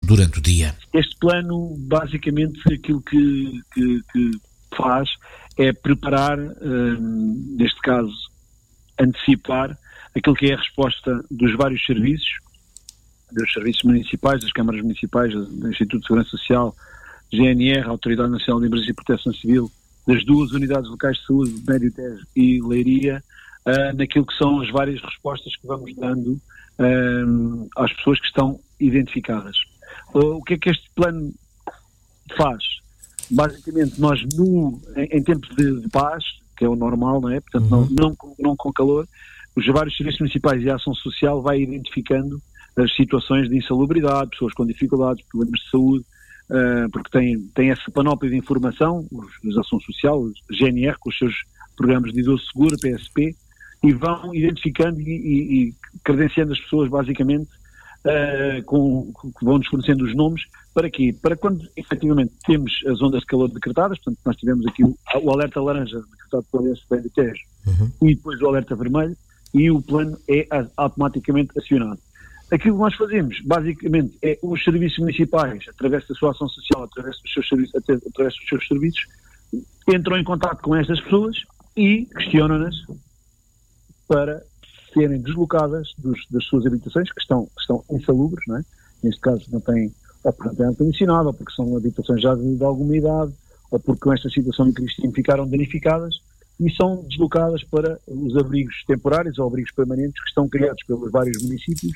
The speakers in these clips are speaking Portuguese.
durante o dia? Este plano, basicamente, aquilo que faz é preparar, neste caso, antecipar aquilo que é a resposta dos vários serviços, dos serviços municipais, das câmaras municipais, do Instituto de Segurança Social, GNR, Autoridade Nacional de Emergência e Proteção Civil, das duas unidades locais de saúde, Médio Tejo e Leiria, naquilo que são as várias respostas que vamos dando às pessoas que estão identificadas. O que é que este plano faz? Basicamente, nós em tempos de paz, que é o normal, não é? Portanto, não com calor, os vários serviços municipais e a ação social vai identificando as situações de insalubridade, pessoas com dificuldades, problemas de saúde, porque tem essa panóplia de informação, os ação social, os GNR, com os seus programas de idoso seguro, PSP, e vão identificando e credenciando as pessoas, basicamente, vão-nos fornecendo os nomes. Para quê? Para quando, efetivamente, temos as ondas de calor decretadas, portanto, nós tivemos aqui o alerta laranja decretado pelo ISP Tejo e depois o alerta vermelho, e o plano é automaticamente acionado. Aquilo que nós fazemos, basicamente, é os serviços municipais, através da sua ação social, através dos seus serviços, entram em contato com estas pessoas e questionam-nas para serem deslocadas das suas habitações, que estão insalubres, não é? Neste caso não têm, ou porque não têm ar-condicionado, ou porque são habitações já de alguma idade, ou porque com esta situação em Cristino ficaram danificadas, e são deslocadas para os abrigos temporários ou abrigos permanentes que estão criados pelos vários municípios,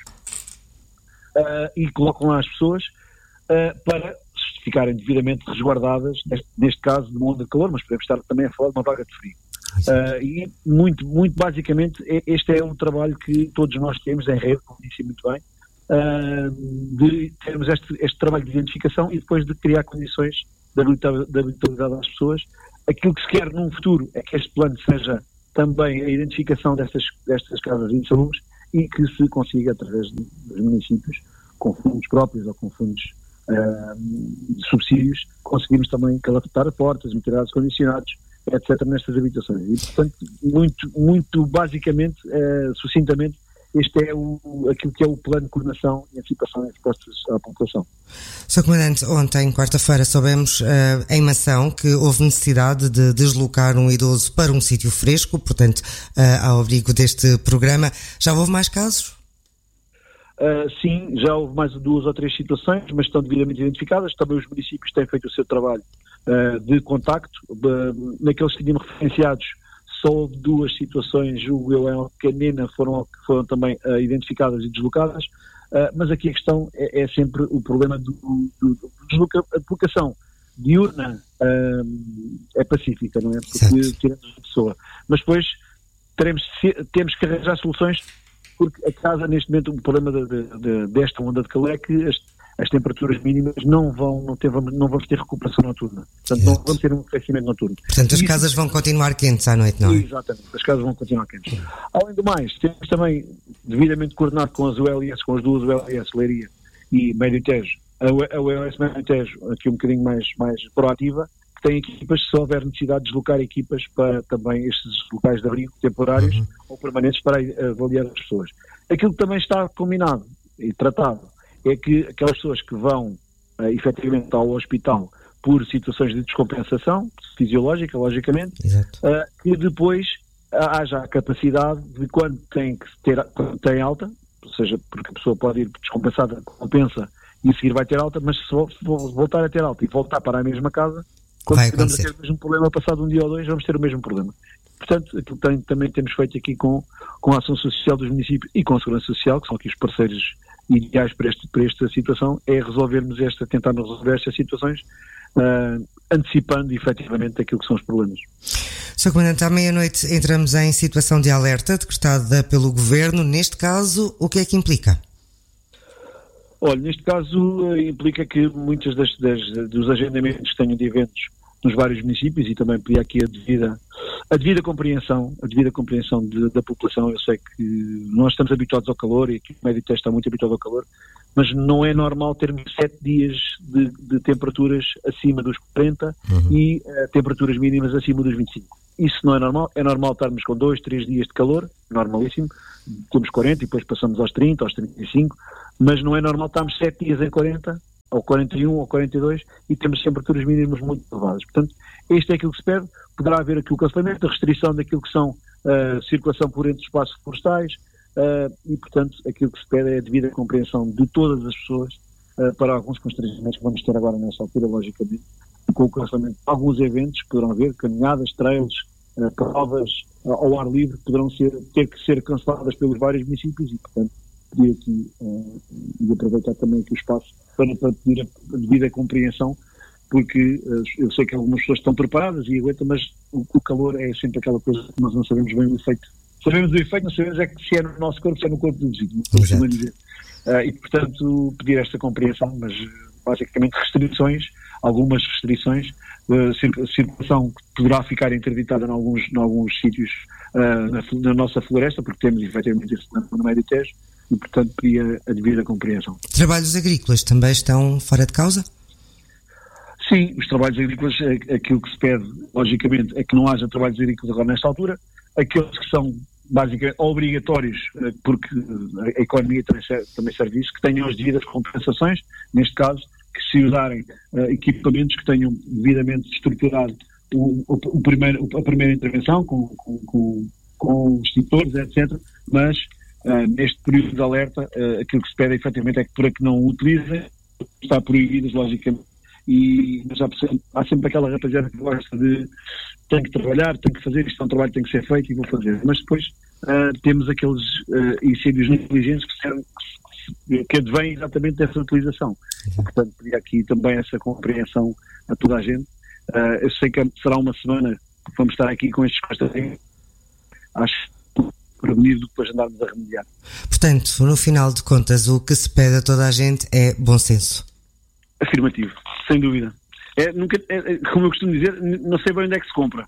e colocam lá as pessoas para ficarem devidamente resguardadas, neste caso de uma onda de calor, mas podemos estar também a falar de uma vaga de frio. E muito, muito basicamente este é um trabalho que todos nós temos em rede, como disse muito bem, de termos este trabalho de identificação e depois de criar condições de habitabilidade às pessoas. Aquilo que se quer num futuro é que este plano seja também a identificação destas casas insalubres e que se consiga, através dos municípios, com fundos próprios ou com fundos de subsídios, conseguimos também calafetar portas, meter ar-condicionados, etc. nestas habitações. E, portanto, muito basicamente, sucintamente, este é aquilo que é o plano de coordenação e antecipação e respostas à população. Sr. Comandante, ontem, quarta-feira, soubemos em Mação que houve necessidade de deslocar um idoso para um sítio fresco, portanto, ao abrigo deste programa. Já houve mais casos? Sim, já houve mais 2 ou 3 situações, mas estão devidamente identificadas. Também os municípios têm feito o seu trabalho de contacto. Naqueles que tínhamos referenciados, só houve 2 situações, julgo eu, em Canena, foram também identificadas e deslocadas, mas aqui a questão é sempre o problema a deslocação diurna é pacífica, não é? Porque tiramos a pessoa. Mas depois temos que arranjar soluções, porque a casa, neste momento, o problema desta onda de calor é que as temperaturas mínimas não vamos ter recuperação noturna. Portanto, não vamos ter um aquecimento noturno. Portanto, as casas vão continuar quentes à noite, não é? Exatamente, as casas vão continuar quentes. Além do mais, temos também, devidamente coordenado com as ULS, com as 2 ULS, Leiria e Médio Tejo, a ULS Médio Tejo, aqui um bocadinho mais proativa, que tem equipas, se houver necessidade de deslocar equipas para também estes locais de abrigo temporários ou permanentes para avaliar as pessoas. Aquilo que também está combinado e tratado é que aquelas pessoas que vão efetivamente ao hospital por situações de descompensação fisiológica, logicamente, que depois haja a capacidade de quando tem alta, ou seja, porque a pessoa pode ir descompensada, compensa e a seguir vai ter alta, mas se voltar a ter alta e voltar para a mesma casa, quando vamos ter o mesmo problema, passado um dia ou 2, vamos ter o mesmo problema. Portanto, aquilo que também temos feito aqui com a ação social dos municípios e com a Segurança Social, que são aqui os parceiros ideais para esta situação, é tentar resolver estas situações, antecipando efetivamente aquilo que são os problemas. Sr. Comandante, à meia-noite entramos em situação de alerta decretada pelo Governo. Neste caso, o que é que implica? Olha, neste caso implica que muitos dos agendamentos que tenham de eventos nos vários municípios, e também pedir aqui a devida compreensão da população. Eu sei que nós estamos habituados ao calor e aqui o Médio Tejo está muito habituado ao calor, mas não é normal termos 7 dias de temperaturas acima dos 40 e temperaturas mínimas acima dos 25. Isso não é normal. É normal estarmos com 2, 3 dias de calor, normalíssimo, temos 40 e depois passamos aos 30, aos 35, mas não é normal estarmos 7 dias em 40 ou 41 ou 42, e temos temperaturas mínimas muito elevadas. Portanto, este é aquilo que se pede. Poderá haver aqui o cancelamento, a restrição daquilo que são circulação por entre os espaços florestais, e, portanto, aquilo que se pede é a devida compreensão de todas as pessoas para alguns constrangimentos que vamos ter agora nessa altura, logicamente, com o cancelamento de alguns eventos que poderão haver, caminhadas, trails, provas ao ar livre, poderão ter que ser canceladas pelos vários municípios e, portanto, pedir aqui e aproveitar também aqui o espaço para pedir a devida compreensão, porque eu sei que algumas pessoas estão preparadas e aguentam, mas o calor é sempre aquela coisa que nós não sabemos bem o efeito. Sabemos o efeito, não sabemos é que se é no nosso corpo, se é no corpo do vizinho. E, portanto, pedir esta compreensão, mas basicamente restrições, algumas restrições, circulação que poderá ficar interditada em alguns sítios na nossa floresta, porque temos efetivamente isso no meio do Tejo, e, portanto, pedir a devida compreensão. Trabalhos agrícolas também estão fora de causa? Sim, os trabalhos agrícolas, aquilo que se pede, logicamente, é que não haja trabalhos agrícolas agora nesta altura. Aqueles que são, basicamente, obrigatórios, porque a economia também serve isso, que tenham as devidas compensações, neste caso, que se usarem equipamentos que tenham devidamente estruturado a primeira intervenção, com extintores, etc., mas neste período de alerta, aquilo que se pede, efetivamente, é que para que não o utilizem, está proibidas, logicamente. Mas há sempre aquela rapaziada que gosta de tenho que trabalhar, tenho que fazer, isto é um trabalho que tem que ser feito e vou fazer. Mas depois temos aqueles incêndios negligentes que advêm exatamente dessa utilização. Portanto, pedir aqui também essa compreensão a toda a gente. Eu sei que será uma semana que vamos estar aqui com estes constatantes, acho, prevenir do que depois andarmos a remediar. Portanto, no final de contas, o que se pede a toda a gente é bom senso. Afirmativo, sem dúvida. Como eu costumo dizer, não sei bem onde é que se compra.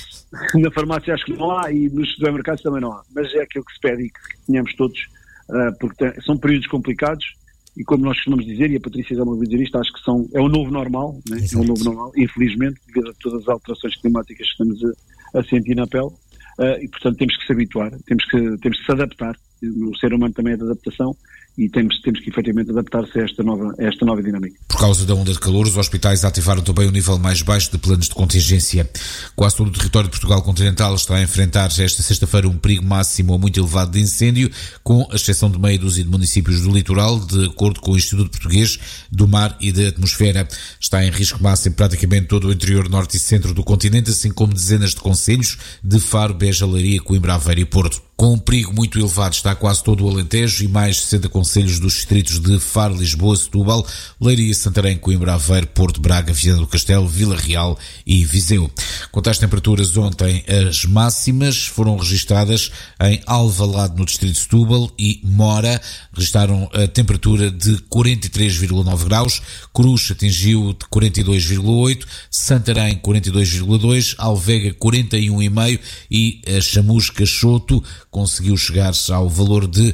Na farmácia acho que não há e nos supermercados também não há. Mas é aquilo que se pede e que tenhamos todos, porque são períodos complicados e, como nós costumamos dizer, e a Patrícia já me ouviu dizer isto, acho que é o novo normal, né? É o novo normal, infelizmente, devido a todas as alterações climáticas que estamos a sentir na pele, e portanto temos que se habituar, temos que se adaptar. O ser humano também é de adaptação e temos que efetivamente adaptar-se a esta nova dinâmica. Por causa da onda de calor, os hospitais ativaram também o nível mais baixo de planos de contingência. Quase todo o território de Portugal continental está a enfrentar esta sexta-feira um perigo máximo ou muito elevado de incêndio, com a exceção de meia dúzia de municípios do litoral, de acordo com o Instituto Português do Mar e da Atmosfera. Está em risco máximo praticamente todo o interior norte e centro do continente, assim como dezenas de concelhos de Faro, Beja, Leiria, Coimbra, Aveiro e Porto. Com um perigo muito elevado está quase todo o Alentejo e mais 60 concelhos dos distritos de Faro, Lisboa, Setúbal, Leiria, Santarém, Coimbra, Aveiro, Porto, Braga, Viana do Castelo, Vila Real e Viseu. Quanto às temperaturas, ontem as máximas foram registradas em Alvalade, no distrito de Setúbal, e Mora registaram a temperatura de 43,9 graus, Cruz atingiu de 42,8, Santarém 42,2, Alvega 41,5 e a Chamusca Choto conseguiu chegar ao valor de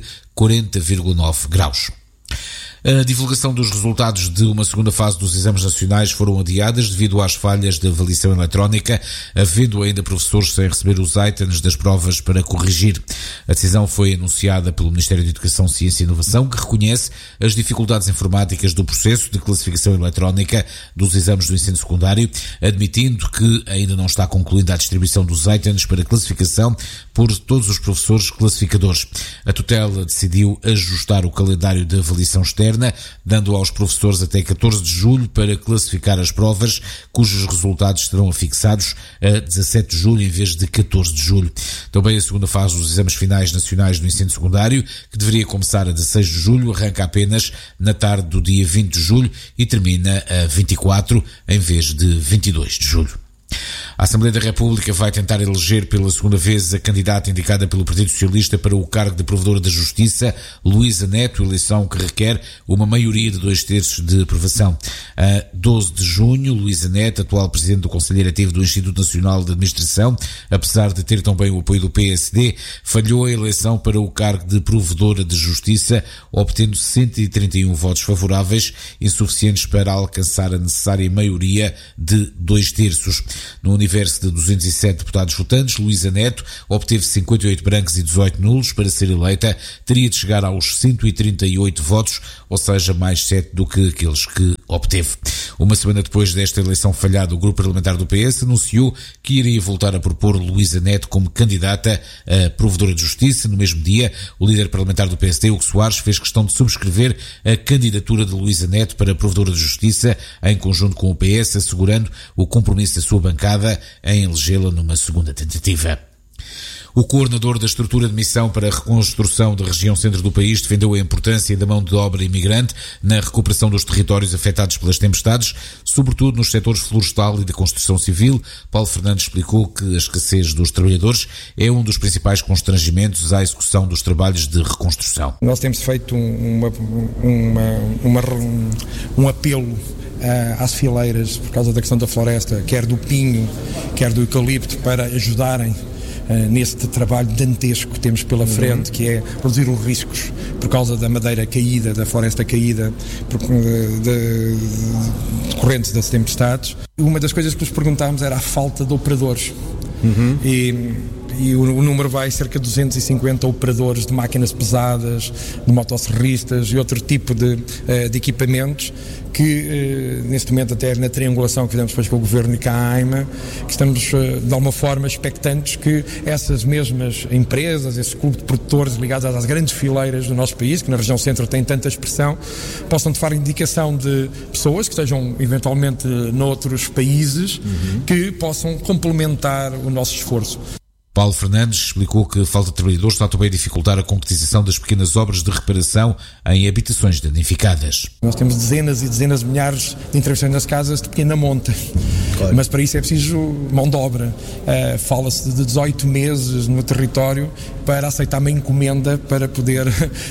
40,9 graus. A divulgação dos resultados de uma segunda fase dos exames nacionais foram adiadas devido às falhas de avaliação eletrónica, havendo ainda professores sem receber os items das provas para corrigir. A decisão foi anunciada pelo Ministério da Educação, Ciência e Inovação, que reconhece as dificuldades informáticas do processo de classificação eletrónica dos exames do ensino secundário, admitindo que ainda não está concluída a distribuição dos items para classificação por todos os professores classificadores. A tutela decidiu ajustar o calendário de avaliação externa, dando aos professores até 14 de julho para classificar as provas, cujos resultados serão afixados a 17 de julho em vez de 14 de julho. Também a segunda fase dos exames finais nacionais do ensino secundário, que deveria começar a 16 de julho, arranca apenas na tarde do dia 20 de julho e termina a 24 em vez de 22 de julho. A Assembleia da República vai tentar eleger pela segunda vez a candidata indicada pelo Partido Socialista para o cargo de Provedora da Justiça, Luísa Neto, eleição que requer uma maioria de 2/3 de aprovação. A 12 de junho, Luísa Neto, atual Presidente do Conselho Diretivo do Instituto Nacional de Administração, apesar de ter também o apoio do PSD, falhou a eleição para o cargo de Provedora de Justiça, obtendo 131 votos favoráveis, insuficientes para alcançar a necessária maioria de 2/3. No universo de 207 deputados votantes, Luísa Neto obteve 58 brancos e 18 nulos para ser eleita, teria de chegar aos 138 votos, ou seja, mais 7 do que aqueles que obteve. Uma semana depois desta eleição falhada, o grupo parlamentar do PS anunciou que iria voltar a propor Luísa Neto como candidata a provedora de justiça. No mesmo dia, o líder parlamentar do PSD, Hugo Soares, fez questão de subscrever a candidatura de Luísa Neto para provedora de justiça em conjunto com o PS, assegurando o compromisso da sua bancada em elegê-la numa segunda tentativa. O coordenador da estrutura de missão para a reconstrução da região centro do país defendeu a importância da mão de obra imigrante na recuperação dos territórios afetados pelas tempestades, sobretudo nos setores florestal e da construção civil. Paulo Fernandes explicou que a escassez dos trabalhadores é um dos principais constrangimentos à execução dos trabalhos de reconstrução. Nós temos feito um apelo às fileiras por causa da questão da floresta, quer do pinho, quer do eucalipto, para ajudarem neste trabalho dantesco que temos pela frente, que é reduzir os riscos por causa da madeira caída, da floresta caída, decorrentes das tempestades. Uma das coisas que nos perguntámos era a falta de operadores. E o número vai cerca de 250 operadores de máquinas pesadas, de motosserristas e outro tipo de equipamentos que, neste momento, até na triangulação que fizemos depois com o Governo e com a AIMA, que estamos, de alguma forma, expectantes que essas mesmas empresas, esses clubes de produtores ligados às grandes fileiras do nosso país, que na região centro tem tanta expressão, possam, de facto, indicação de pessoas que estejam, eventualmente, noutros países, que possam complementar o nosso esforço. Paulo Fernandes explicou que a falta de trabalhadores está também a dificultar a concretização das pequenas obras de reparação em habitações danificadas. Nós temos dezenas e dezenas de milhares de intervenções nas casas de pequena monta, claro. Mas para isso é preciso mão de obra. Fala-se de 18 meses no território para aceitar uma encomenda para poder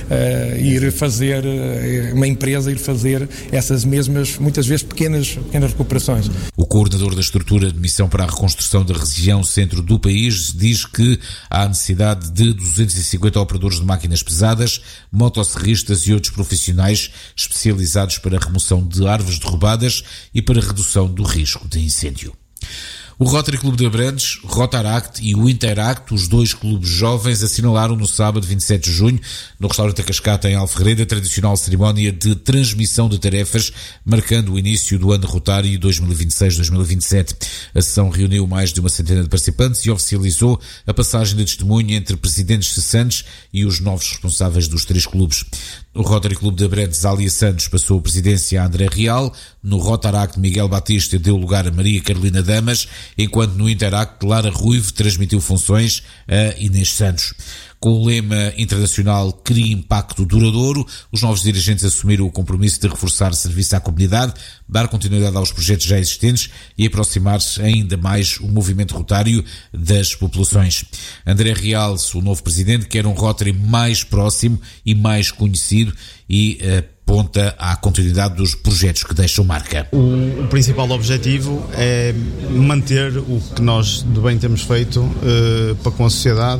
ir fazer, uma empresa ir fazer essas mesmas, muitas vezes pequenas recuperações. O coordenador da estrutura de missão para a reconstrução da região centro do país diz que há necessidade de 250 operadores de máquinas pesadas, motosserristas e outros profissionais especializados para a remoção de árvores derrubadas e para a redução do risco de incêndio. O Rotary Clube de Abrantes, Rotaract e o Interact, os dois clubes jovens, assinalaram no sábado 27 de junho, no restaurante A Cascata, em Alferreda, a tradicional cerimónia de transmissão de tarefas, marcando o início do ano rotário 2026-2027. A sessão reuniu mais de uma centena de participantes e oficializou a passagem de testemunho entre presidentes cessantes e os novos responsáveis dos três clubes. No Rotary Clube de Abrantes, Ália Santos passou a presidência a André Real, no Rotaract, Miguel Batista deu lugar a Maria Carolina Damas, enquanto no Interact, Lara Ruivo transmitiu funções a Inês Santos. Com o lema internacional Cria Impacto Duradouro, os novos dirigentes assumiram o compromisso de reforçar o serviço à comunidade, dar continuidade aos projetos já existentes e aproximar-se ainda mais o movimento rotário das populações. André Real, o novo presidente, quer um Rotary mais próximo e mais conhecido e aponta à continuidade dos projetos que deixam marca. O principal objetivo é manter o que nós de bem temos feito para com a sociedade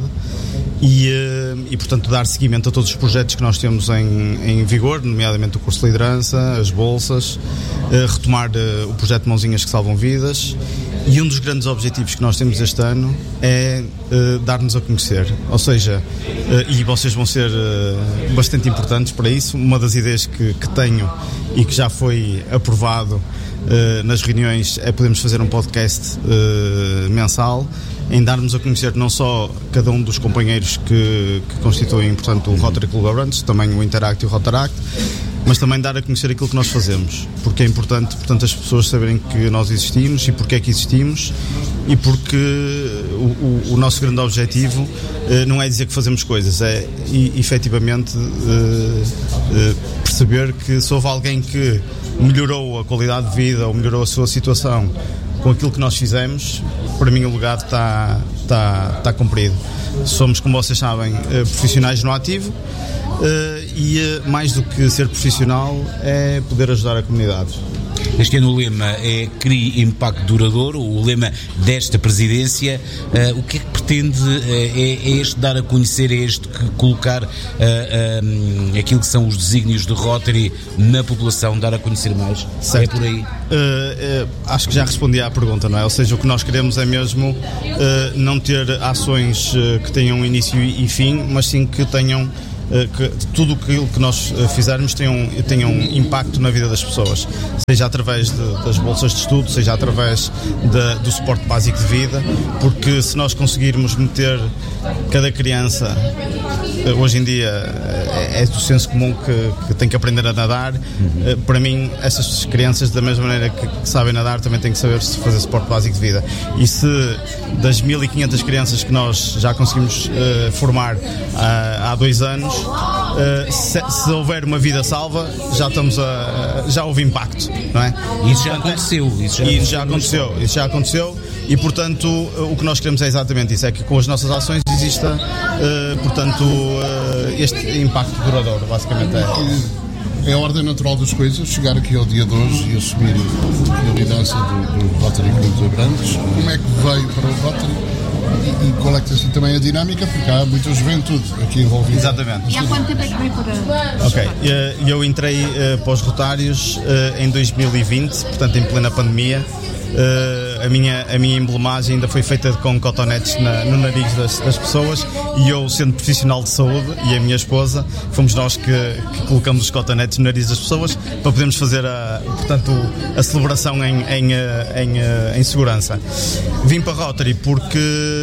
e, portanto, dar seguimento a todos os projetos que nós temos em vigor, nomeadamente o curso de liderança, as bolsas, retomar o projeto Mãozinhas que Salvam Vidas, e um dos grandes objetivos que nós temos este ano é dar-nos a conhecer, ou seja, e vocês vão ser bastante importantes para isso. Uma das ideias que tenho e que já foi aprovado nas reuniões é podermos fazer um podcast mensal, em darmos a conhecer não só cada um dos companheiros que constituem, portanto, o Rotary Clube Abrantes, também o Interact e o Rotaract, mas também dar a conhecer aquilo que nós fazemos, porque é importante, portanto, as pessoas saberem que nós existimos e porque é que existimos, e porque o nosso grande objetivo não é dizer que fazemos coisas, é efetivamente perceber que se houve alguém que melhorou a qualidade de vida ou melhorou a sua situação com aquilo que nós fizemos, para mim o legado está cumprido. Somos, como vocês sabem, profissionais no ativo, e mais do que ser profissional é poder ajudar a comunidade. Este ano o lema é Crie Impacto Duradouro, o lema desta presidência. O que é que pretende, é este dar a conhecer, é este que colocar aquilo que são os desígnios de Rotary na população, dar a conhecer mais? Certo. É por aí? Acho que já respondi à pergunta, não é? Ou seja, o que nós queremos é mesmo não ter ações que tenham início e fim, mas sim que tenham que tudo aquilo que nós fizermos tenha um impacto na vida das pessoas, seja através das bolsas de estudo, seja através do suporte básico de vida, porque se nós conseguirmos meter cada criança, hoje em dia é do senso comum que tem que aprender a nadar, para mim essas crianças, da mesma maneira que sabem nadar, também têm que saber fazer suporte básico de vida. E se das 1500 crianças que nós já conseguimos formar há 2 anos, se houver uma vida salva, já houve impacto, não é? Isso já aconteceu. Isso já aconteceu e, portanto, o que nós queremos é exatamente isso, é que com as nossas ações exista, portanto, este impacto duradouro, basicamente É a ordem natural das coisas, chegar aqui ao dia de hoje e assumir a liderança do Rotary Clube de Abrantes. Como é que veio para o Rotary? E qual é que tem sido também a dinâmica? Porque há muita juventude aqui envolvida. Exatamente. E há quanto tempo é que veio para... Ok, eu entrei para os Rotários em 2020, portanto em plena pandemia. A minha emblemagem ainda foi feita com cotonetes no nariz das pessoas, e eu, sendo profissional de saúde, e a minha esposa, fomos nós que colocamos os cotonetes no nariz das pessoas para podermos fazer a celebração em segurança. Vim para Rotary porque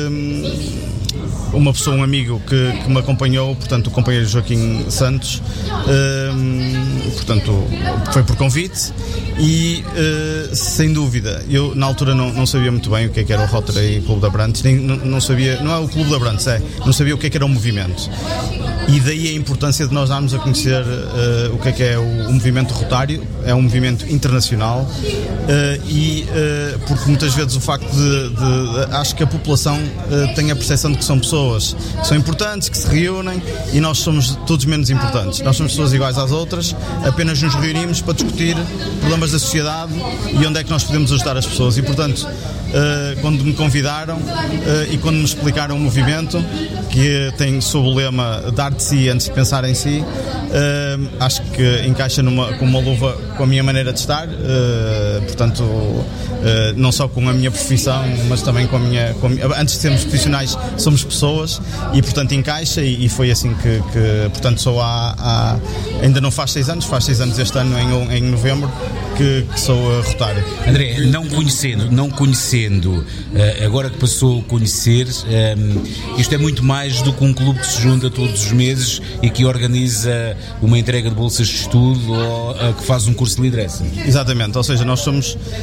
uma pessoa, um amigo que me acompanhou, portanto o companheiro Joaquim Santos, portanto foi por convite. E sem dúvida, eu na altura não sabia muito bem o que era o Rotary Clube de Abrantes, não sabia, não é o Clube de Abrantes, não sabia o que era o movimento. E daí a importância de nós darmos a conhecer o que é o movimento rotário. É um movimento internacional, porque muitas vezes o facto acho que a população tem a percepção de que são pessoas que são importantes, que se reúnem, e nós somos todos menos importantes. Nós somos pessoas iguais às outras, apenas nos reunimos para discutir problemas da sociedade e onde é que nós podemos ajudar as pessoas. E, portanto, quando me convidaram e quando me explicaram o movimento, que tem sob o lema dar de si antes de pensar em si, acho que encaixa com uma luva com a minha maneira de estar, portanto, não só com a minha profissão, mas também com a minha antes de sermos profissionais, somos pessoas, e portanto encaixa, e foi assim que portanto, sou ainda não faz 6 anos, faz 6 anos este ano, em novembro, que sou rotário. André, não conhecendo, agora que passou a conhecer, isto é muito mais do que um clube que se junta todos os meses e que organiza uma entrega de bolsas de estudo ou que faz um curso de liderança. Exatamente, ou seja, nós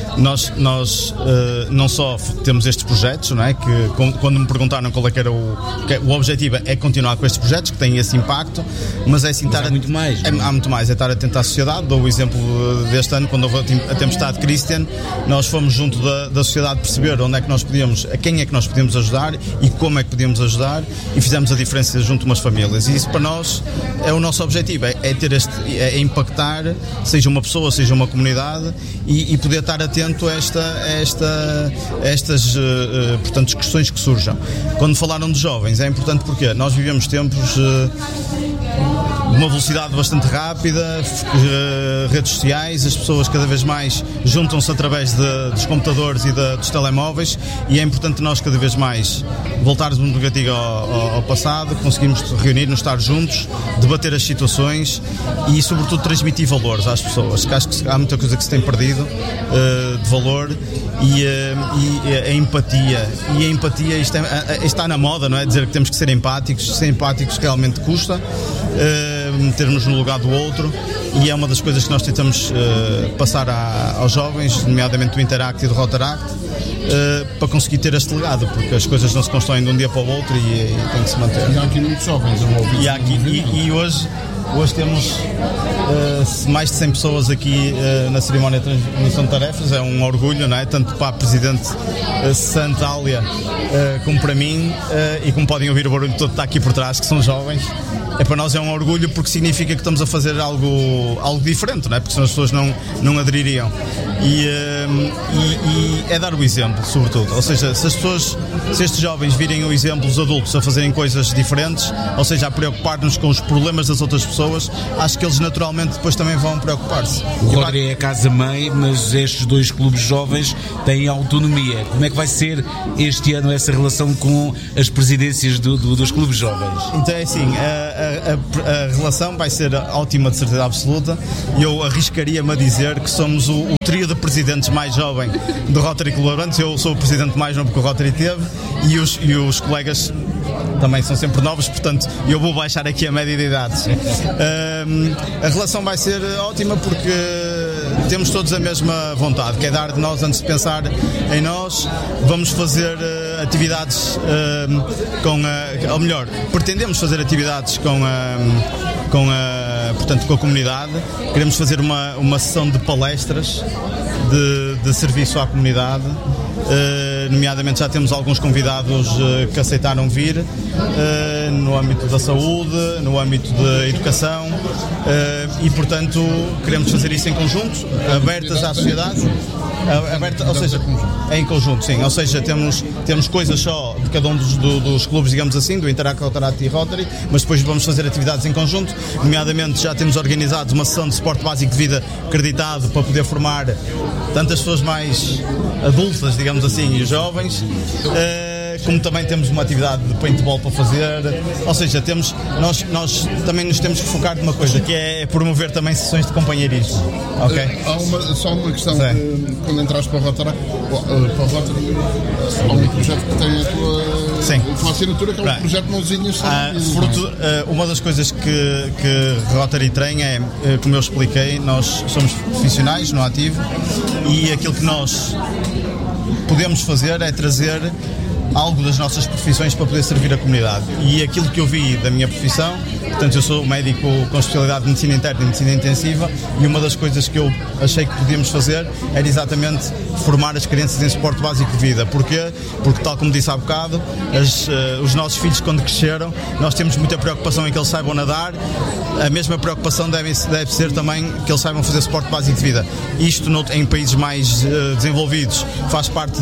não só temos estes projetos, não é? Que quando me perguntaram qual é que era o objetivo, é continuar com estes projetos que têm esse impacto, mas é assim, há muito mais. Há muito mais, é estar atento à sociedade. Dou o exemplo deste ano, quando houve a tempestade Christian, nós fomos junto da sociedade perceber onde é que nós podíamos, a quem é que nós podíamos ajudar e como é que podíamos ajudar, e fizemos a diferença junto a umas famílias, e isso para nós é o nosso objetivo, é ter é impactar, seja uma pessoa, seja uma comunidade, e poder estar atento a estas portanto, discussões que surjam. Quando falaram de jovens, é importante porque nós vivemos tempos de uma velocidade bastante rápida, redes sociais, as pessoas cada vez mais juntam-se através dos computadores e dos telemóveis, e é importante nós cada vez mais voltarmos um bocadinho ao passado, conseguimos reunir-nos, estar juntos, debater as situações e sobretudo transmitir valores às pessoas, que acho que há muita coisa que se tem perdido de valor, e a empatia, isto está na moda, não é? Dizer que temos que ser empáticos, realmente custa, metermos no lugar do outro, e é uma das coisas que nós tentamos passar aos jovens, nomeadamente do Interact e do Rotaract, para conseguir ter este legado, porque as coisas não se constroem de um dia para o outro, e tem que se manter. E há aqui muitos jovens envolvidos. E hoje Hoje temos mais de 100 pessoas aqui na cerimónia de transmissão de tarefas. É um orgulho, não é? Tanto para a Presidente Santália como para mim, e como podem ouvir o barulho todo que está aqui por trás, que são jovens. Para nós é um orgulho porque significa que estamos a fazer algo diferente, não é? Porque senão as pessoas não adeririam. E é dar o exemplo, sobretudo. Ou seja, se estes jovens virem o exemplo dos adultos a fazerem coisas diferentes, ou seja, a preocupar-nos com os problemas das outras pessoas, acho que eles naturalmente depois também vão preocupar-se. O Rotary é a casa-mãe, mas estes dois clubes jovens têm autonomia. Como é que vai ser este ano essa relação com as presidências dos clubes jovens? Então é assim, a relação vai ser ótima, de certeza absoluta. Eu arriscaria-me a dizer que somos o trio de presidentes mais jovem do Rotary Clube Abrantes. Eu sou o presidente mais novo que o Rotary teve, e os colegas também são sempre novos, portanto eu vou baixar aqui a média de idades. A relação vai ser ótima porque temos todos a mesma vontade, que é dar de nós antes de pensar em nós. Vamos fazer atividades ou melhor, pretendemos fazer atividades com a comunidade. Queremos fazer uma sessão de palestras de serviço à comunidade. Nomeadamente já temos alguns convidados que aceitaram vir no âmbito da saúde, no âmbito da educação, e portanto queremos fazer isso em conjunto, abertas à sociedade. Ou seja, em conjunto, sim. Ou seja, temos coisas só de cada um dos clubes, digamos assim, do Interact, Rotaract e Rotary, mas depois vamos fazer atividades em conjunto. Nomeadamente já temos organizado uma sessão de suporte básico de vida acreditado para poder formar tanto as pessoas mais adultas, digamos assim, e os jovens, como também temos uma atividade de paintball para fazer. Ou seja, nós também nos temos que focar numa coisa, que é promover também sessões de companheirismo. Okay? Só uma questão, quando entraste para o Rotary, há um projeto que tem a tua assinatura, que é um projeto de mãozinhas. Uma das coisas que Rotary tem é, como eu expliquei, nós somos profissionais no ativo, e aquilo que nós podemos fazer é trazer algo das nossas profissões para poder servir a comunidade. E aquilo que eu vi da minha profissão, portanto eu sou médico com especialidade de medicina interna e medicina intensiva, e uma das coisas que eu achei que podíamos fazer era exatamente formar as crianças em suporte básico de vida. Porquê? Porque, tal como disse há bocado, os nossos filhos, quando cresceram, nós temos muita preocupação em que eles saibam nadar. A mesma preocupação deve ser também que eles saibam fazer suporte básico de vida. Isto em países mais desenvolvidos faz parte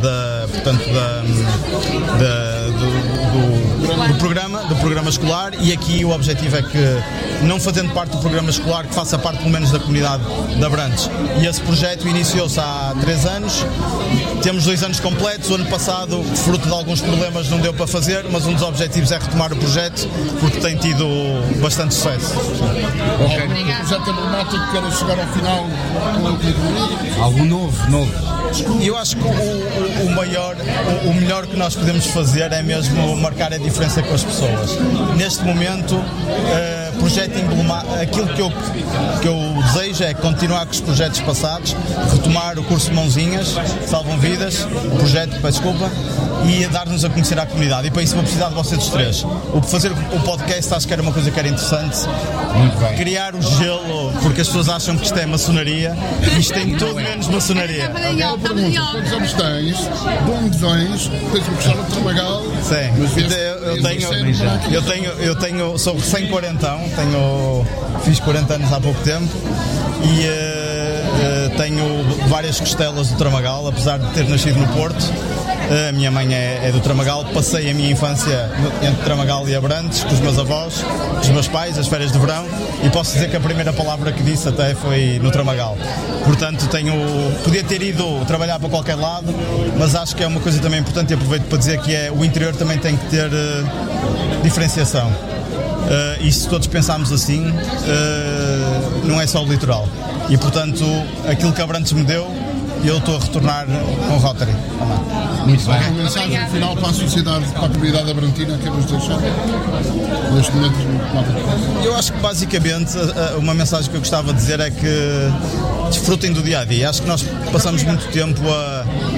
do programa escolar, e aqui o objetivo é que, não fazendo parte do programa escolar, que faça parte pelo menos da comunidade de Abrantes. E esse projeto iniciou-se há 3 anos, temos 2 anos completos. O ano passado, fruto de alguns problemas, não deu para fazer, mas um dos objetivos é retomar o projeto, porque tem tido bastante sucesso. Okay. O projeto emblemático que quer chegar ao final com algo novo. Eu acho que o melhor que nós podemos fazer é mesmo marcar a diferença com as pessoas. Neste momento, projeto emblemático, aquilo que eu desejo é continuar com os projetos passados, retomar o curso de mãozinhas, salvam vidas, o projeto, desculpa, e dar-nos a conhecer à comunidade. E para isso vou precisar de vocês 3. Fazer o podcast, acho que era uma coisa que era interessante. Muito bem. Criar o gelo, porque as pessoas acham que isto é maçonaria, e isto tem tudo menos maçonaria. Pergunta, quantos anos tens? De onde vens? Tens o Castelo de Tramagal? Sim, sou recém-quarentão, fiz 40 anos há pouco tempo, e tenho várias costelas do Tramagal, apesar de ter nascido no Porto. A minha mãe é do Tramagal. Passei a minha infância entre Tramagal e Abrantes, com os meus avós, com os meus pais, as férias de verão, e posso dizer que a primeira palavra que disse até foi no Tramagal. Portanto, podia ter ido trabalhar para qualquer lado, mas acho que é uma coisa também importante, e aproveito para dizer que o interior também tem que ter diferenciação. E se todos pensarmos assim, não é só o litoral. E portanto, aquilo que Abrantes me deu, eu estou a retornar com o Rotary. Muito bem. Uma mensagem final para a sociedade, para a comunidade abrantina, que vamos deixar neste momento. Eu acho que basicamente uma mensagem que eu gostava de dizer é que desfrutem do dia a dia. Acho que nós passamos muito tempo a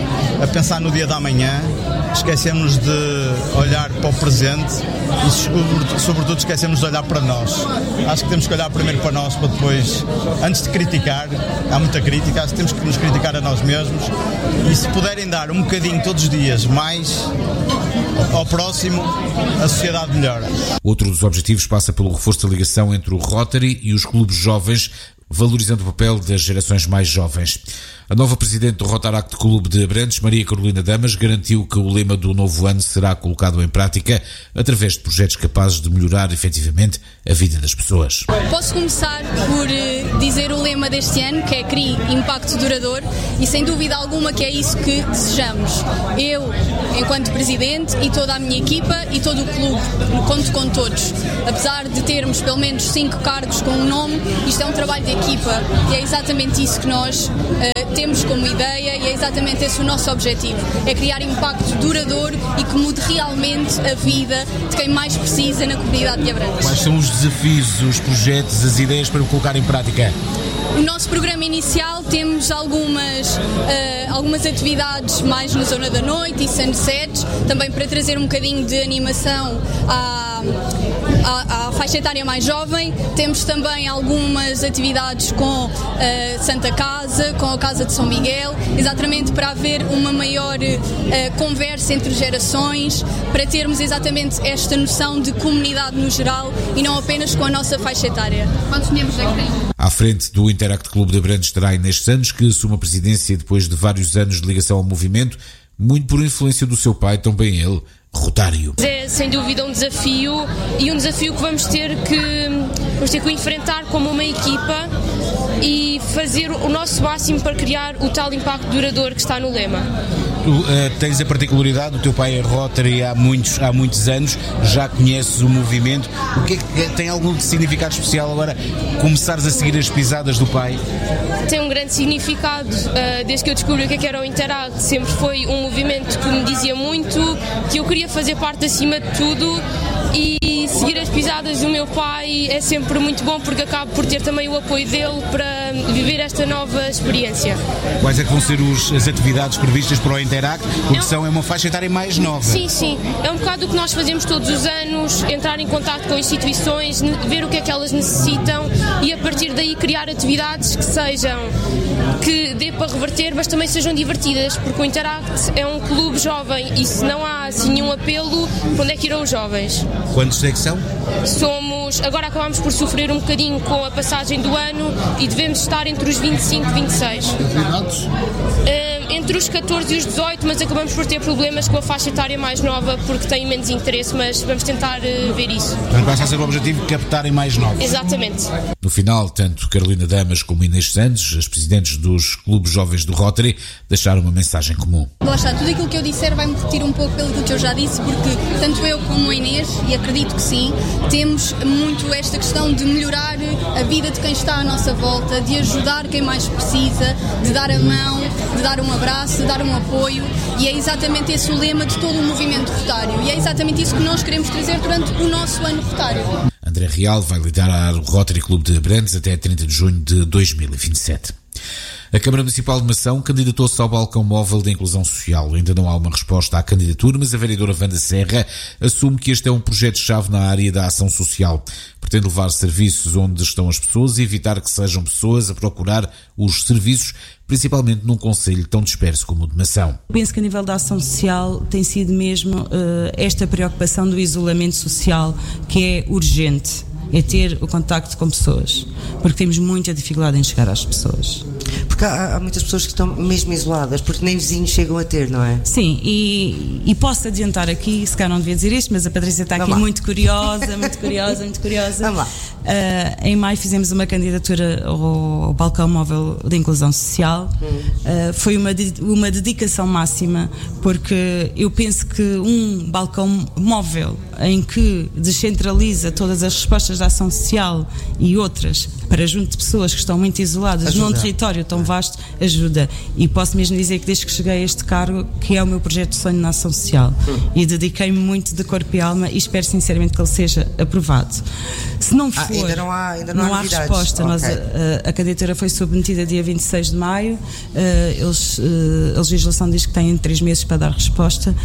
a pensar no dia da manhã, esquecemos de olhar para o presente e sobretudo esquecemos de olhar para nós. Acho que temos que olhar primeiro para nós, para depois, antes de criticar, há muita crítica, acho que temos que nos criticar a nós mesmos, e se puderem dar um bocadinho todos os dias mais ao próximo, a sociedade melhora. Outro dos objetivos passa pelo reforço da ligação entre o Rotary e os clubes jovens, valorizando o papel das gerações mais jovens. A nova presidente do Rotaract Clube de Abrantes, Maria Carolina Damas, garantiu que o lema do novo ano será colocado em prática através de projetos capazes de melhorar efetivamente a vida das pessoas. Posso começar por dizer o lema deste ano, que é Crie Impacto Duradouro, e sem dúvida alguma que é isso que desejamos. Eu, enquanto presidente, e toda a minha equipa e todo o clube, conto com todos. Apesar de termos pelo menos 5 cargos com um nome, isto é um trabalho de equipa e é exatamente isso que nós temos como ideia e é exatamente esse o nosso objetivo, é criar impacto duradouro e que mude realmente a vida de quem mais precisa na comunidade de Abrantes. Quais são os desafios, os projetos, as ideias para colocar em prática? O nosso programa inicial temos algumas atividades mais na zona da noite e sunsets, também para trazer um bocadinho de animação à faixa etária mais jovem. Temos também algumas atividades com Santa Casa, com a Casa de São Miguel, exatamente para haver uma maior conversa entre gerações, para termos exatamente esta noção de comunidade no geral e não apenas com a nossa faixa etária. Quantos membros é que tem? À frente do Interact Clube de Abrantes estará Inês Santos, que assume a presidência depois de vários anos de ligação ao movimento, muito por influência do seu pai, também ele, rotário. É sem dúvida um desafio e um desafio que vamos ter que enfrentar como uma equipa e fazer o nosso máximo para criar o tal impacto duradouro que está no lema. Tu tens a particularidade, o teu pai é Rotary há muitos anos, já conheces o movimento. O que é que tem algum significado especial agora começares a seguir as pisadas do pai? Tem um grande significado, desde que eu descobri o que era o Interact, sempre foi um movimento que me dizia muito, que eu queria fazer parte acima de tudo, e seguir as pisadas do meu pai é sempre muito bom porque acabo por ter também o apoio dele para viver esta nova experiência. Quais é que vão ser as atividades previstas para o Interact? Porque é uma faixa etária mais nova. Sim, é um bocado o que nós fazemos todos os anos, entrar em contato com instituições, ver o que é que elas necessitam e a partir daí criar atividades que dê para reverter, mas também sejam divertidas, porque o Interact é um clube jovem e se não há assim nenhum apelo, para onde é que irão os jovens? Quantos é que são? Agora acabamos por sofrer um bocadinho com a passagem do ano e devemos estar entre os 25 e 26. Atividades? Entre os 14 e os 18, mas acabamos por ter problemas com a faixa etária mais nova porque têm menos interesse, mas vamos tentar ver isso. Portanto, vai ser o objetivo de captarem mais novos. Exatamente. No final, tanto Carolina Damas como Inês Santos, as presidentes dos clubes jovens do Rotary, deixaram uma mensagem comum. Lá está, tudo aquilo que eu disser vai-me repetir um pouco pelo que eu já disse, porque tanto eu como a Inês, e acredito que sim, temos muito esta questão de melhorar a vida de quem está à nossa volta, de ajudar quem mais precisa, de dar a mão, de dar um abraço, de dar um apoio, e é exatamente esse o lema de todo o movimento rotário, e é exatamente isso que nós queremos trazer durante o nosso ano rotário. André Real vai liderar o Rotary Clube de Abrantes até 30 de junho de 2027. A Câmara Municipal de Mação candidatou-se ao balcão móvel da inclusão social. Ainda não há uma resposta à candidatura, mas a vereadora Wanda Serra assume que este é um projeto-chave na área da ação social. Pretende levar serviços onde estão as pessoas e evitar que sejam pessoas a procurar os serviços, principalmente num concelho tão disperso como o de Mação. Penso que a nível da ação social tem sido mesmo esta preocupação do isolamento social, que é urgente. É ter o contacto com pessoas, porque temos muita dificuldade em chegar às pessoas. Porque há muitas pessoas que estão mesmo isoladas, porque nem vizinhos chegam a ter, não é? Sim, e posso adiantar aqui, se calhar não devia dizer isto, mas a Patrícia está aqui muito curiosa. Vamos lá. Em maio fizemos uma candidatura ao balcão móvel de inclusão social. Foi uma dedicação máxima, porque eu penso que um balcão móvel em que descentraliza todas as respostas da ação social e outras para junto de pessoas que estão muito isoladas num território tão vasto, ajuda. E posso mesmo dizer que desde que cheguei a este cargo, que é o meu projeto de sonho na ação social, e dediquei-me muito de corpo e alma e espero sinceramente que ele seja aprovado. Se não for, ainda não há resposta. Okay. A candidatura foi submetida dia 26 de maio, a legislação diz que têm 3 meses para dar resposta.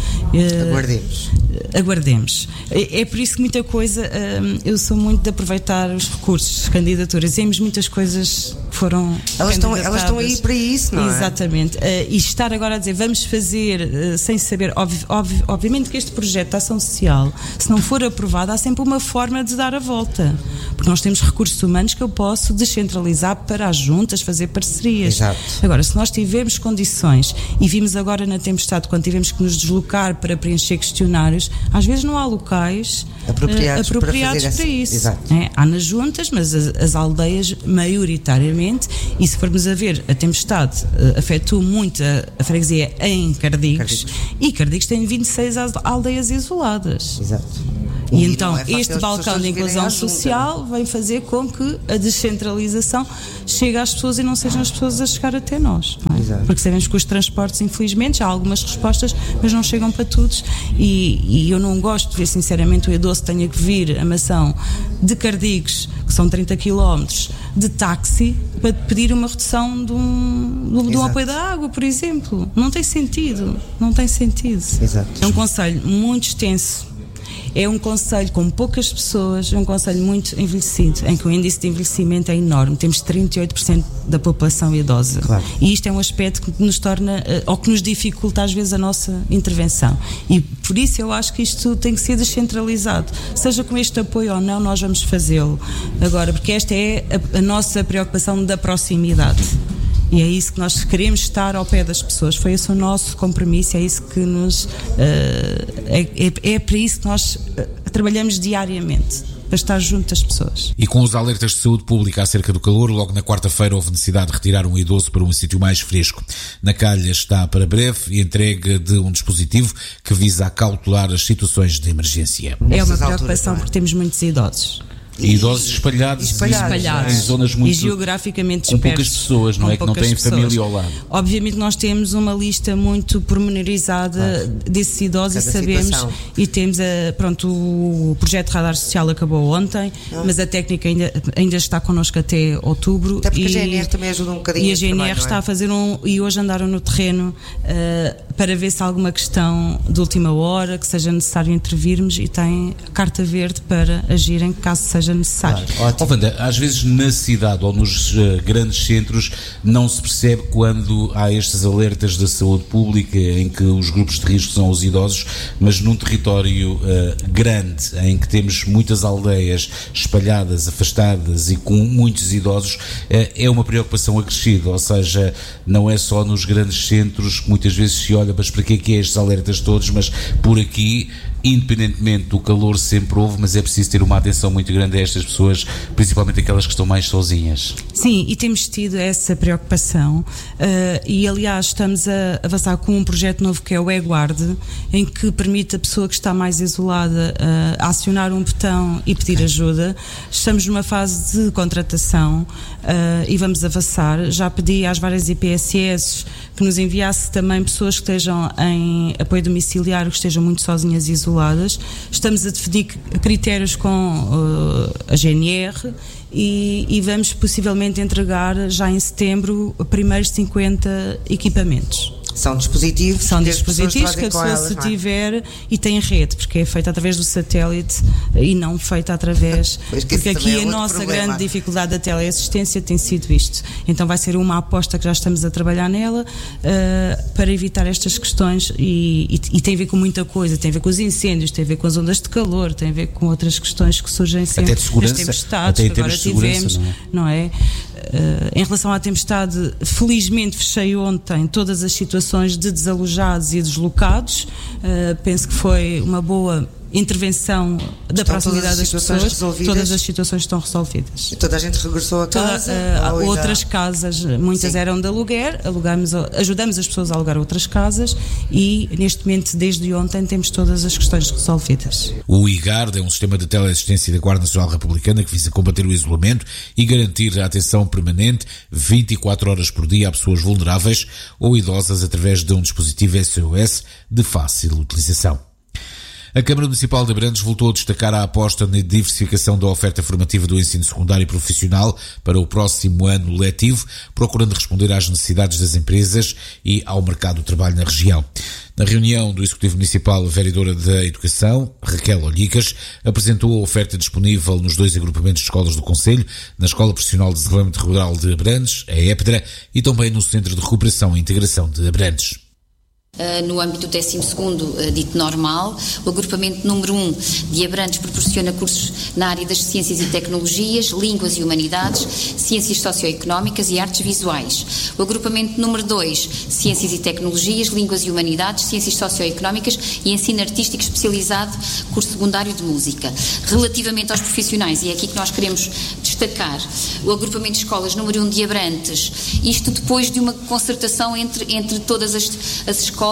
Aguardemos. É por isso que muita coisa, eu sou muito de aproveitar os recursos, candidaturas, temos muitas coisas que foram elas estão aí para isso, não é? Exatamente. E estar agora a dizer vamos fazer sem saber, obviamente que este projeto de ação social, se não for aprovado, há sempre uma forma de dar a volta, porque nós temos recursos humanos que eu posso descentralizar para as juntas, fazer parcerias. Exato. Agora, se nós tivermos condições, e vimos agora na tempestade, quando tivemos que nos deslocar para preencher questionários, às vezes não há locais apropriados para isso. Exato. Há nas juntas, mas as aldeias maioritariamente, e se formos a ver, a tempestade afetou muito a freguesia em Cardigues, e Cardigues tem 26 aldeias isoladas. Exato. E então este balcão de inclusão social vem fazer com que a descentralização chegue às pessoas e não sejam as pessoas a chegar até nós, não é? Porque sabemos que os transportes, infelizmente, já há algumas respostas, mas não chegam para todos, e eu não gosto de ver sinceramente o idoso tenha que vir a Mação de Cardigues, que são 30 km, de táxi para pedir uma redução de um apoio da água, por exemplo. Não tem sentido. Exato. É um concelho muito extenso. É um concelho com poucas pessoas, é um concelho muito envelhecido, em que o índice de envelhecimento é enorme. Temos 38% da população idosa. Claro. E isto é um aspecto que nos torna, ou que nos dificulta às vezes a nossa intervenção. E por isso eu acho que isto tem que ser descentralizado. Seja com este apoio ou não, nós vamos fazê-lo. Agora, porque esta é a nossa preocupação da proximidade. E é isso que nós queremos, estar ao pé das pessoas. Foi esse o nosso compromisso, é isso que nos é para isso que nós trabalhamos diariamente, para estar junto das pessoas. E com os alertas de saúde pública acerca do calor, logo na quarta-feira houve necessidade de retirar um idoso para um sítio mais fresco. Na calha está para breve e entrega de um dispositivo que visa acautelar as situações de emergência. É uma preocupação porque temos muitos idosos. E idosos espalhados em zonas muito... E geograficamente com dispersos. poucas pessoas, não é? Que não têm família ao lado. Obviamente nós temos uma lista muito pormenorizada desses idosos e sabemos... situação. E temos, o projeto Radar Social acabou ontem, mas a técnica ainda está connosco até outubro. Até porque a GNR também ajuda um bocadinho. E a GNR está a fazer e hoje andaram no terreno para ver se há alguma questão de última hora que seja necessário intervirmos, e tem carta verde para agirem caso seja necessário. Claro, Wanda, às vezes na cidade ou nos grandes centros não se percebe quando há estes alertas da saúde pública em que os grupos de risco são os idosos, mas num território grande em que temos muitas aldeias espalhadas, afastadas e com muitos idosos, é uma preocupação acrescida, ou seja, não é só nos grandes centros que muitas vezes se olha, mas para que é estes alertas todos, mas por aqui, independentemente do calor, sempre houve, mas é preciso ter uma atenção muito grande a estas pessoas, principalmente aquelas que estão mais sozinhas. Sim, e temos tido essa preocupação, e aliás estamos a avançar com um projeto novo que é o E-Guarde, em que permite a pessoa que está mais isolada a acionar um botão e pedir ajuda. Estamos numa fase de contratação e vamos avançar. Já pedi às várias IPSS que nos enviasse também pessoas que estejam em apoio domiciliário, que estejam muito sozinhas e isoladas. Estamos a definir critérios com a GNR e vamos possivelmente entregar já em setembro primeiros 50 equipamentos. São dispositivos que a pessoa se tiver e tem rede, porque é feita através do satélite e não feita através... porque aqui a nossa grande dificuldade da teleassistência tem sido isto. Então vai ser uma aposta que já estamos a trabalhar nela para evitar estas questões e tem a ver com muita coisa, tem a ver com os incêndios, tem a ver com as ondas de calor, tem a ver com outras questões que surgem sempre. Até de segurança, nas tempestades, até em que agora tivemos, não é? Em relação à tempestade, felizmente fechei ontem todas as situações de desalojados e deslocados. Penso que foi uma boa intervenção da proximidade das pessoas, todas as situações estão resolvidas. E toda a gente regressou a casa? Outras casas, muitas eram de aluguer, ajudamos as pessoas a alugar outras casas e neste momento, desde ontem, temos todas as questões resolvidas. O IGARD é um sistema de teleassistência da Guarda Nacional Republicana que visa combater o isolamento e garantir a atenção permanente 24 horas por dia a pessoas vulneráveis ou idosas através de um dispositivo SOS de fácil utilização. A Câmara Municipal de Abrantes voltou a destacar a aposta na diversificação da oferta formativa do ensino secundário e profissional para o próximo ano letivo, procurando responder às necessidades das empresas e ao mercado do trabalho na região. Na reunião do Executivo Municipal, a Vereadora da Educação, Raquel Olhicas, apresentou a oferta disponível nos 2 agrupamentos de escolas do Concelho, na Escola Profissional de Desenvolvimento Rural de Abrantes, a EPDRA, e também no Centro de Recuperação e Integração de Abrantes. No âmbito do 12º dito normal, o agrupamento número 1 de Abrantes proporciona cursos na área das ciências e tecnologias, línguas e humanidades, ciências socioeconómicas e artes visuais. O agrupamento número 2, ciências e tecnologias, línguas e humanidades, ciências socioeconómicas e ensino artístico especializado, curso secundário de música. Relativamente aos profissionais, e é aqui que nós queremos destacar, o agrupamento de escolas número 1 de Abrantes, isto depois de uma concertação entre todas as escolas,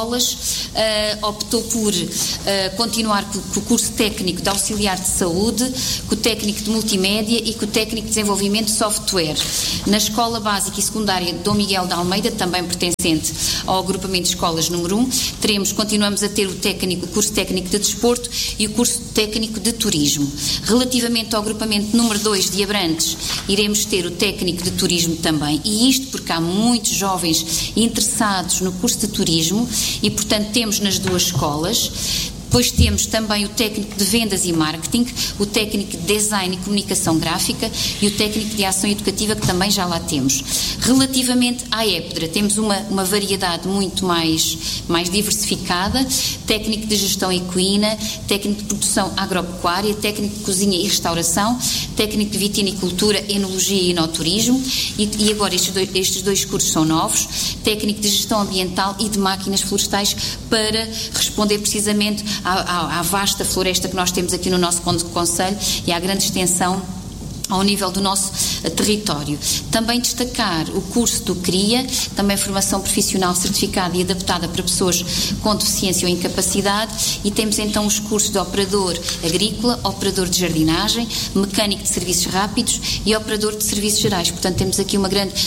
optou por continuar com o curso técnico de auxiliar de saúde, com o técnico de multimédia e com o técnico de desenvolvimento de software. Na escola básica e secundária Dom Miguel de Almeida, também pertencente ao agrupamento de escolas número 1, continuamos a ter o curso técnico de desporto e o curso técnico de turismo. Relativamente ao agrupamento número 2 de Abrantes, iremos ter o técnico de turismo também, e isto porque há muitos jovens interessados no curso de turismo e, portanto, temos nas 2 escolas. Depois temos também o técnico de vendas e marketing, o técnico de design e comunicação gráfica e o técnico de ação educativa, que também já lá temos. Relativamente à EPDRA, temos uma variedade muito mais diversificada: técnico de gestão equina, técnico de produção agropecuária, técnico de cozinha e restauração, técnico de vitinicultura, enologia e enoturismo, e agora estes 2 cursos são novos: técnico de gestão ambiental e de máquinas florestais, para responder precisamente à vasta floresta que nós temos aqui no nosso concelho e à grande extensão ao nível do nosso território. Também destacar o curso do CRIA, também formação profissional certificada e adaptada para pessoas com deficiência ou incapacidade, e temos então os cursos de operador agrícola, operador de jardinagem, mecânico de serviços rápidos e operador de serviços gerais. Portanto, temos aqui uma grande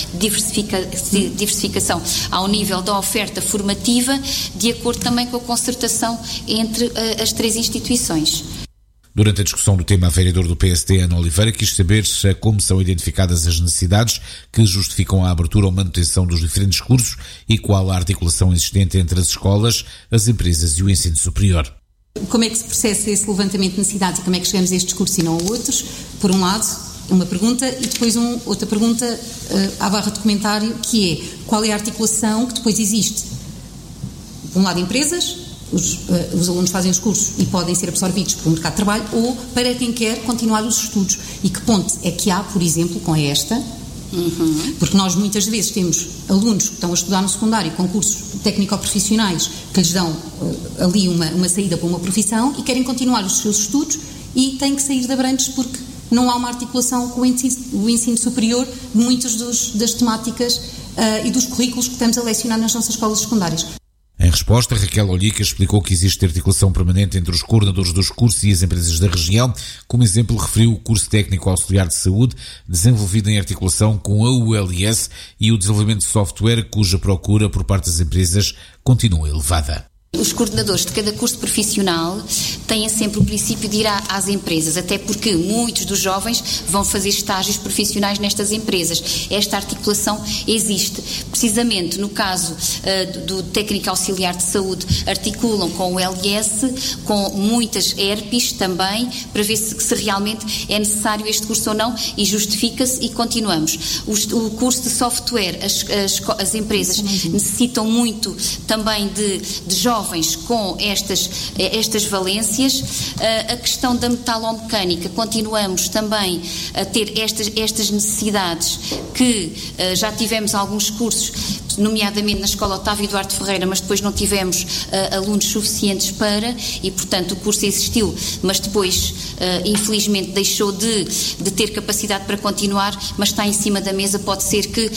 diversificação ao nível da oferta formativa, de acordo também com a concertação entre as 3 instituições. Durante a discussão do tema, a vereadora do PSD, Ana Oliveira, quis saber como são identificadas as necessidades que justificam a abertura ou manutenção dos diferentes cursos e qual a articulação existente entre as escolas, as empresas e o ensino superior. Como é que se processa esse levantamento de necessidades e como é que chegamos a estes cursos e não a outros? Por um lado, uma pergunta, e depois outra pergunta à barra de comentário, que é: qual é a articulação que depois existe? Por um lado, empresas. Os alunos fazem os cursos e podem ser absorvidos pelo mercado de trabalho, ou para quem quer continuar os estudos. E que ponte é que há, por exemplo, com esta? Porque nós muitas vezes temos alunos que estão a estudar no secundário com cursos técnico-profissionais que lhes dão ali uma saída para uma profissão e querem continuar os seus estudos e têm que sair de Abrantes porque não há uma articulação com o ensino superior de muitas das temáticas e dos currículos que estamos a lecionar nas nossas escolas secundárias. Em resposta, Raquel Olhicas explicou que existe articulação permanente entre os coordenadores dos cursos e as empresas da região. Como exemplo, referiu o curso técnico auxiliar de saúde, desenvolvido em articulação com a ULS, e o desenvolvimento de software, cuja procura por parte das empresas continua elevada. Os coordenadores de cada curso profissional têm sempre o princípio de ir às empresas, até porque muitos dos jovens vão fazer estágios profissionais nestas empresas. Esta articulação existe. Precisamente no caso do técnico auxiliar de saúde, articulam com o LS, com muitas ERPs também, para ver se realmente é necessário este curso ou não, e justifica-se, e continuamos. O curso de software, as empresas necessitam muito também de jovens jovens com estas valências. A questão da metalomecânica, continuamos também a ter estas necessidades que já tivemos alguns cursos, nomeadamente na Escola Otávio Duarte Ferreira, mas depois não tivemos alunos suficientes para, e portanto o curso existiu, mas depois infelizmente deixou de ter capacidade para continuar, mas está em cima da mesa. Pode ser que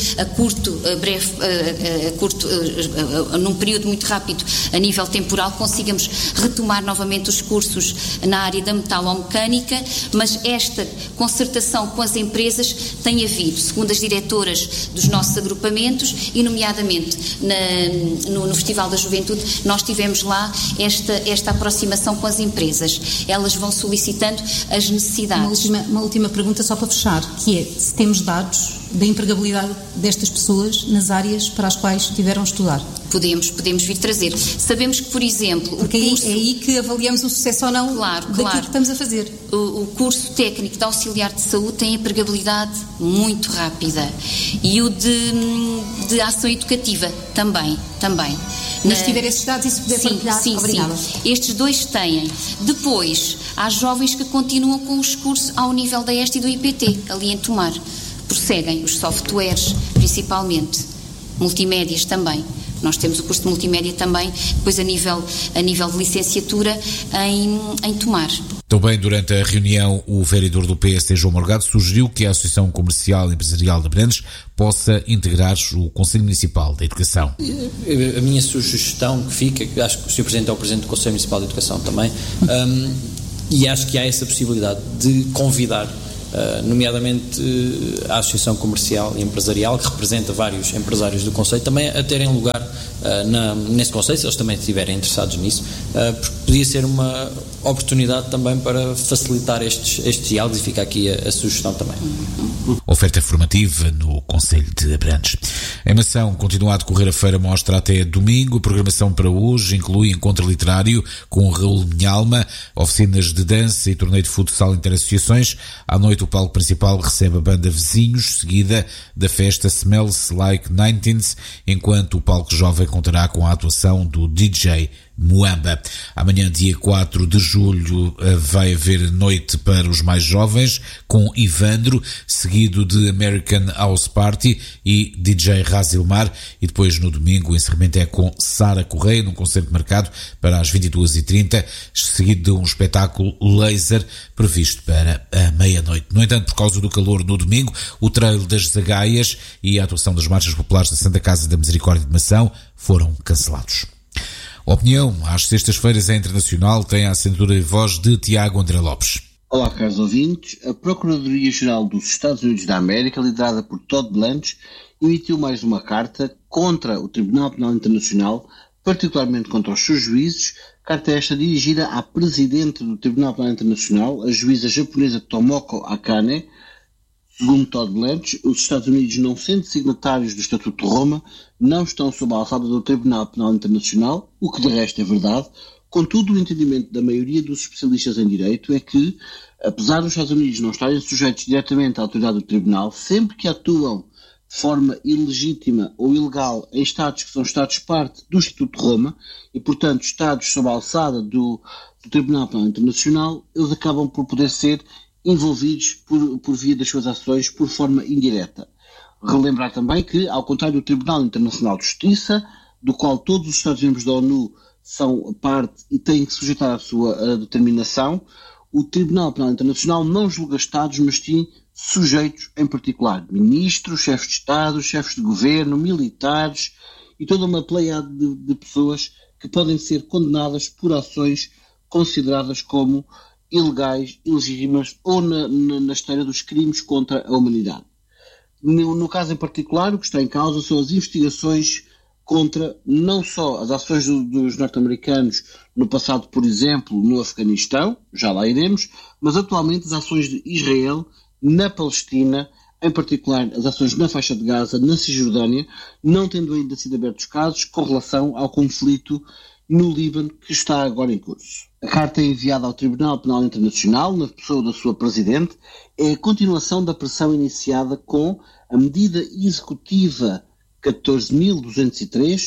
num período muito rápido, a nível temporal, consigamos retomar novamente os cursos na área da metalomecânica, mas esta concertação com as empresas tem havido, segundo as diretoras dos nossos agrupamentos, e nomeadamente no Festival da Juventude, nós tivemos lá esta aproximação com as empresas. Elas vão solicitando as necessidades. Uma última pergunta só para fechar, que é se temos dados da empregabilidade destas pessoas nas áreas para as quais tiveram a estudar. Podemos vir trazer. Sabemos que, por exemplo... Porque é aí que avaliamos o sucesso ou não daquilo que estamos a fazer. O curso técnico de auxiliar de saúde tem empregabilidade muito rápida. E o de ação educativa também. Mas se tiver esses dados e se puder partilhar, obrigada. Sim. Estes dois têm. Depois, há jovens que continuam com os cursos ao nível da EST e do IPT, ali em Tomar. Prosseguem os softwares, principalmente, multimédias também. Nós temos o curso de multimédia também, depois a nível de licenciatura em Tomar. Também durante a reunião, o vereador do PSD, João Morgado, sugeriu que a Associação Comercial e Empresarial de Abrantes possa integrar o Conselho Municipal de Educação. A minha sugestão que fica, que acho que o Sr. Presidente é o Presidente do Conselho Municipal de Educação também, e acho que há essa possibilidade de convidar nomeadamente a Associação Comercial e Empresarial, que representa vários empresários do Conselho, também a terem lugar nesse Conselho, se eles também estiverem interessados nisso, porque podia ser uma oportunidade também para facilitar estes diálogos, e fica aqui a sugestão também. Oferta formativa no Conselho de Abrantes. Em Mação continua a decorrer a Feira Mostra até domingo. A programação para hoje inclui encontro literário com Raul Minhalma, oficinas de dança e torneio de futsal interassociações. À noite o palco principal recebe a banda Vizinhos, seguida da festa Smells Like 19s, enquanto o palco jovem contará com a atuação do DJ Muamba. Amanhã, dia 4 de julho, vai haver noite para os mais jovens com Ivandro, seguido de American House Party e DJ Razilmar, e depois no domingo o encerramento é com Sara Correia, num concerto marcado para as 22h30, seguido de um espetáculo laser previsto para a meia-noite. No entanto, por causa do calor no domingo, o Trail das Zagaias e a atuação das marchas populares da Santa Casa da Misericórdia de Mação foram cancelados. Opinião, às sextas-feiras é internacional, tem a assinatura e voz de Tiago André Lopes. Olá, caros ouvintes. A Procuradoria-Geral dos Estados Unidos da América, liderada por Todd Blanche, emitiu mais uma carta contra o Tribunal Penal Internacional, particularmente contra os seus juízes, carta esta dirigida à Presidente do Tribunal Penal Internacional, a juíza japonesa Tomoko Akane. Segundo Todd Blanche, os Estados Unidos, não sendo signatários do Estatuto de Roma, não estão sob a alçada do Tribunal Penal Internacional, o que de resto é verdade. Contudo, o entendimento da maioria dos especialistas em direito é que, apesar dos Estados Unidos não estarem sujeitos diretamente à autoridade do Tribunal, sempre que atuam de forma ilegítima ou ilegal em Estados que são Estados-parte do Estatuto de Roma, e portanto Estados sob a alçada do Tribunal Penal Internacional, eles acabam por poder ser envolvidos por via das suas ações por forma indireta. Relembrar também que, ao contrário do Tribunal Internacional de Justiça, do qual todos os Estados-membros da ONU são parte e têm que sujeitar a sua determinação, o Tribunal Penal Internacional não julga Estados, mas sim sujeitos em particular, ministros, chefes de Estado, chefes de governo, militares e toda uma pleiade de pessoas que podem ser condenadas por ações consideradas como ilegais, ilegítimas ou na esteira dos crimes contra a humanidade. No caso em particular, o que está em causa são as investigações contra não só as ações dos norte-americanos no passado, por exemplo, no Afeganistão, já lá iremos, mas atualmente as ações de Israel na Palestina, em particular as ações na faixa de Gaza, na Cisjordânia, não tendo ainda sido abertos casos com relação ao conflito no Líbano, que está agora em curso. A carta enviada ao Tribunal Penal Internacional, na pessoa da sua Presidente, é a continuação da pressão iniciada com a medida executiva 14.203,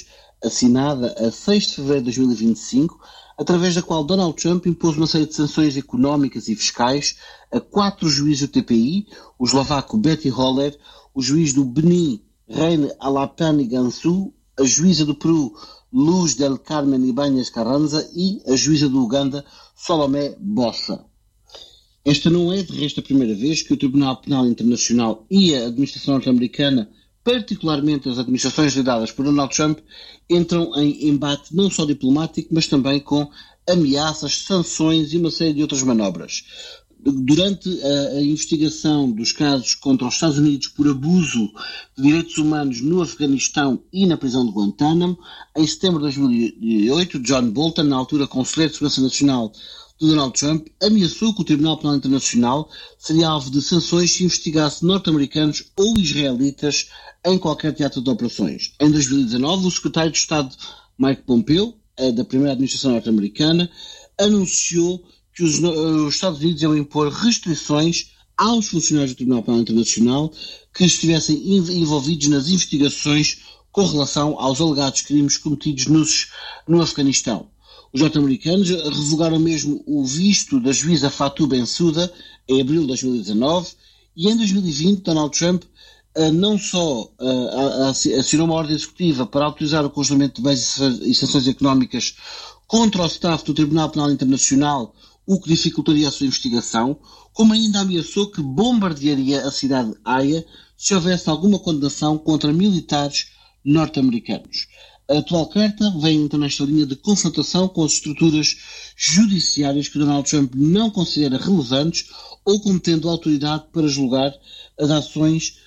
assinada a 6 de fevereiro de 2025, através da qual Donald Trump impôs uma série de sanções económicas e fiscais a 4 juízes do TPI, o eslovaco Betty Holler, o juiz do Benin, Reine Alapani Gansu, a juíza do Peru, Luz del Carmen Ibanez Carranza, e a juíza do Uganda, Salomé Bossa. Esta não é, de resto, a primeira vez que o Tribunal Penal Internacional e a administração norte-americana, particularmente as administrações lideradas por Donald Trump, entram em embate não só diplomático, mas também com ameaças, sanções e uma série de outras manobras. Durante a investigação dos casos contra os Estados Unidos por abuso de direitos humanos no Afeganistão e na prisão de Guantánamo, em setembro de 2008, John Bolton, na altura Conselheiro de Segurança Nacional de Donald Trump, ameaçou que o Tribunal Penal Internacional seria alvo de sanções se investigasse norte-americanos ou israelitas em qualquer teatro de operações. Em 2019, o secretário de Estado Mike Pompeo, da primeira administração norte-americana, anunciou que os Estados Unidos iam impor restrições aos funcionários do Tribunal Penal Internacional que estivessem envolvidos nas investigações com relação aos alegados crimes cometidos no Afeganistão. Os norte-americanos revogaram mesmo o visto da juíza Fatou Bensouda em abril de 2019 e em 2020 Donald Trump não só assinou uma ordem executiva para autorizar o congelamento de bens e sanções económicas contra o staff do Tribunal Penal Internacional, o que dificultaria a sua investigação, como ainda ameaçou que bombardearia a cidade de Haia se houvesse alguma condenação contra militares norte-americanos. A atual carta vem então nesta linha de confrontação com as estruturas judiciárias que Donald Trump não considera relevantes ou como tendo autoridade para julgar as ações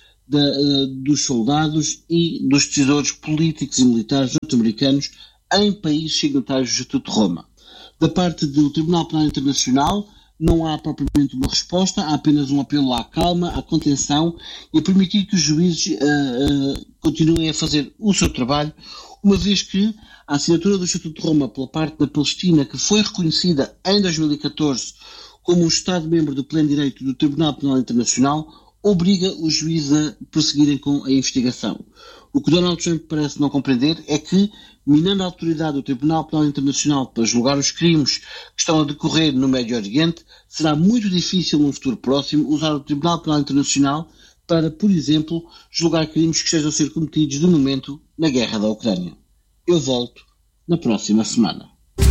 dos soldados e dos decisores políticos e militares norte-americanos em países signatários do Estatuto de Roma. Da parte do Tribunal Penal Internacional não há propriamente uma resposta, há apenas um apelo à calma, à contenção e a permitir que os juízes continuem a fazer o seu trabalho, uma vez que a assinatura do Estatuto de Roma pela parte da Palestina, que foi reconhecida em 2014 como um Estado-membro do pleno direito do Tribunal Penal Internacional, obriga os juízes a prosseguirem com a investigação. O que Donald Trump parece não compreender é que, minando a autoridade do Tribunal Penal Internacional para julgar os crimes que estão a decorrer no Médio Oriente, será muito difícil num futuro próximo usar o Tribunal Penal Internacional para, por exemplo, julgar crimes que estejam a ser cometidos de momento na guerra da Ucrânia. Eu volto na próxima semana.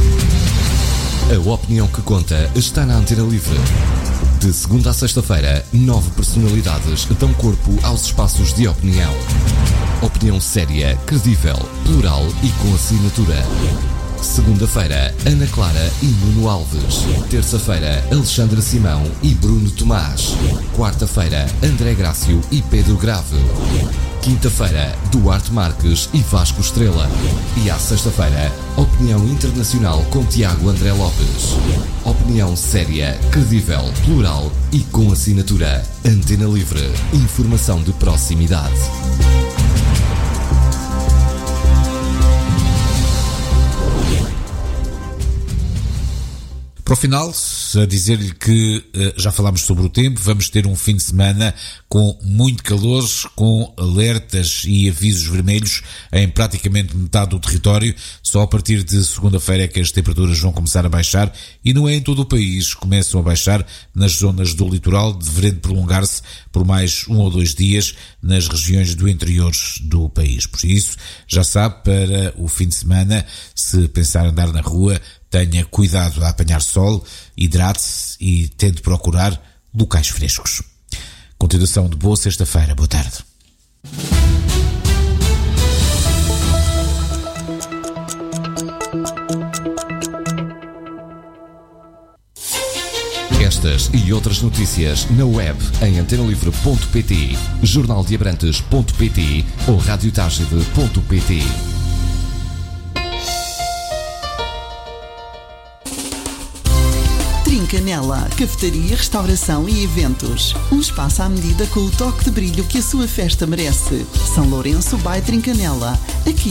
A opinião que conta está na Antena Livre. De segunda a sexta-feira, 9 personalidades dão corpo aos espaços de opinião. Opinião séria, credível, plural e com assinatura. Segunda-feira, Ana Clara e Nuno Alves. Terça-feira, Alexandra Simão e Bruno Tomás. Quarta-feira, André Grácio e Pedro Grave. Quinta-feira, Duarte Marques e Vasco Estrela. E à sexta-feira, Opinião Internacional com Tiago André Lopes. Opinião séria, credível, plural e com assinatura. Antena Livre. Informação de proximidade. Para o final, a dizer-lhe que já falámos sobre o tempo, vamos ter um fim de semana com muito calor, com alertas e avisos vermelhos em praticamente metade do território. Só a partir de segunda-feira é que as temperaturas vão começar a baixar e não é em todo o país. Começam a baixar nas zonas do litoral, devendo prolongar-se por mais 1 ou 2 dias nas regiões do interior do país. Por isso, já sabe, para o fim de semana, se pensar em andar na rua, tenha cuidado a apanhar sol, hidrate-se e tente procurar locais frescos. Continuação de boa sexta-feira. Boa tarde. Estas e outras notícias na web em antenalivre.pt, jornaldeabrantes.pt ou radiotagide.pt. Trincanela, cafetaria, restauração e eventos. Um espaço à medida com o toque de brilho que a sua festa merece. São Lourenço by Trincanela. Aqui